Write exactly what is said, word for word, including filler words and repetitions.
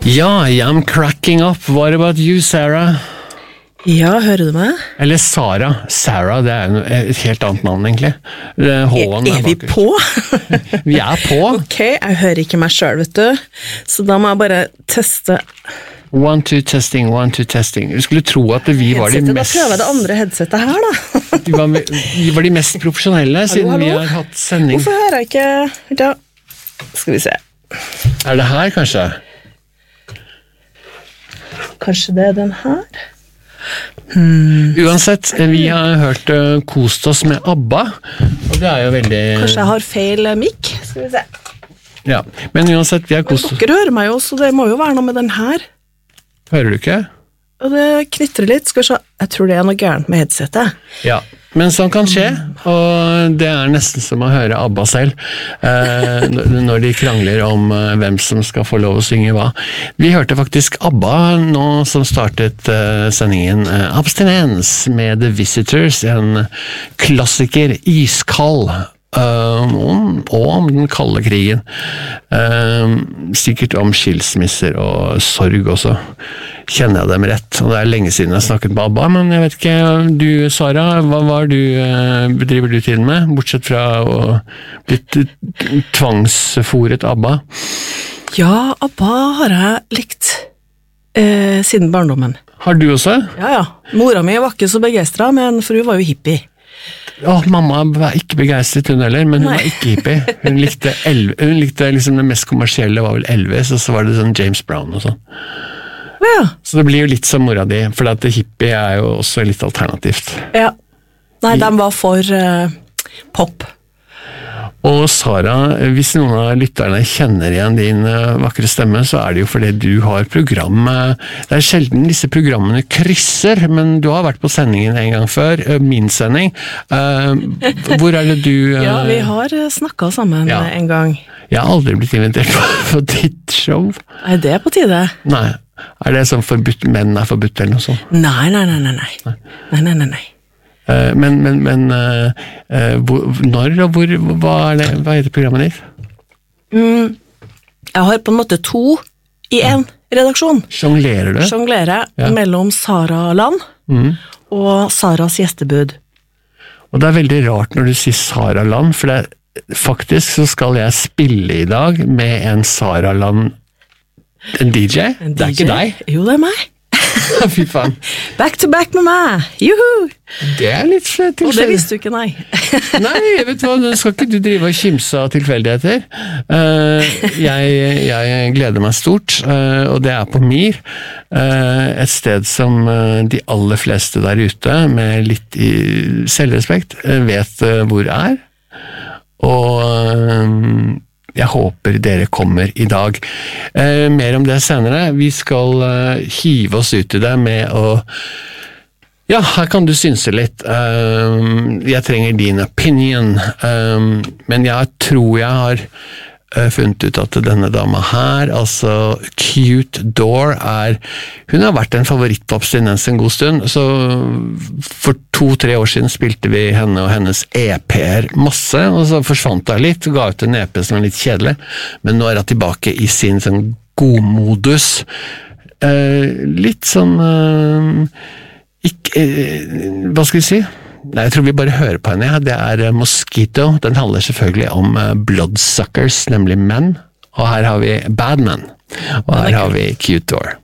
Ja, I'm cracking up. What about you, Sarah? Ja, hører du meg? Eller Sara. Sarah, det er jo et helt annet navn, egentlig. Håland er, er vi på? Vi er på. Ok, jeg hører ikke meg selv, vet du. Så da må jeg bare teste. One, two, testing, one, two, testing. Du skulle tro at vi var de mest... Da prøver jeg det andre headsetet her, da. vi, var, vi var de mest profesjonelle, siden hallo, hallo. Vi har hatt sending. Hvorfor hører jeg ikke... Da skal vi se. Er det her, kanskje? Kanskje det er den her? Hmm. Uansett, vi har hørt uh, kost oss med ABBA, og det er jo veldig... Kanskje jeg har feil mic? Skal vi se. Ja, men uansett, vi har kost oss... Dere hører meg jo, så det må jo være noe med den her. Hører du ikke? Og det knitrer litt, skal vi se. Jeg tror det er noe gærent med headsetet. Ja, men sånn kan skje, og det er nesten som å høre ABBA selv, eh, når de krangler om eh, hvem som skal få lov å synge hva. Vi hørte faktisk ABBA nå som startet eh, sendingen eh, Abstinens med The Visitors, en klassiker, iskald, Uh, om, og om den kalde krigen. Uh, sikkert om skilsmisser og sorg også. Kjenner jeg dem rett. Og det er lenge siden jeg har snakket med ABBA, men jeg vet ikke, du Sara, hva var du, uh, bedriver du tiden med? Bortsett fra å blitt tvangsforet ABBA? Ja, ABBA har jeg likt uh, siden barndommen. Har du også? Ja, ja. Mora mi var ikke så begeistret, men for hun var jo hippie. Åh, mamma var ikke begeistret hun heller, men hun Nei. Var ikke hippie. Hun likte, elve, hun likte liksom det mest kommersielle var vel Elvis, og så var det sånn James Brown og sånn. Ja. Så det blir jo litt som mora di, for at hippie er jo også litt alternativt. Ja. Nei, de var for uh, pop. Og Sara, hvis noen av lytterne kjenner igjen din uh, vakre stemme, så er det jo fordi du har program. Uh, det er sjelden disse programmene krysser, men du har vært på sendingen en gang før, uh, min sending. Uh, hvor er det du... Uh, ja, vi har snakket sammen ja. En gang. Jeg har aldri blitt invitert på, på ditt show. Er det på tide? Nei. Er det sånn forbudt, menn er forbudt eller noe sånt? Nei, nei, nei, nei. Nei, nei, nei, nei. nei. Uh, men, men, men uh, uh, hvor, når og hvor, hva er det, hva heter programmet ditt? Mm, jeg har på en måte to i en redaksjon. Jonglerer du? Jonglerer ja. Mellom Sara Land mm. og Saras gjestebud. Og det er veldig rart når du sier Sara Land, for det, faktisk så skal jeg spille i dag med en Sara Land, en D J. En D J? Det er ikke deg. Jo, det er meg. Fy faen. Back to back med meg, juhu! Det er litt tilfeldig. Og det visste du ikke, nei. Nei, vet du hva, nå skal ikke du drive og kimse av tilfeldigheter. Uh, jeg, jeg gleder meg stort, uh, og det er på Myr, uh, et sted som uh, de aller fleste der ute, med litt i selvrespekt, uh, vet uh, hvor er. Og... Uh, Jeg håper dere kommer i dag. Eh, mer om det senere. Vi skal eh, hive oss ut i det med å... Ja, her kan du synse litt. Eh, jeg trenger din opinion. Eh, men jeg tror jeg har eh, funnet ut at denne dama her, altså Cute Door, er... Hun har vært en favoritt på Abstinens en god stund, så for to-tre år siden spilte vi henne og hennes E P-er masse, og så forsvant det litt, ga ut en E P som var litt kjedelig, men nå er hun tilbake i sin sånn godmodus. Eh, litt sånn... Eh, ikke, eh, hva skal vi si? Nei, jeg tror vi bare hører på henne. Ja. Det er uh, Mosquito. Den handler selvfølgelig om uh, bloodsuckers, nemlig menn. Og her har vi Bad Men. Og her har vi Cute Door.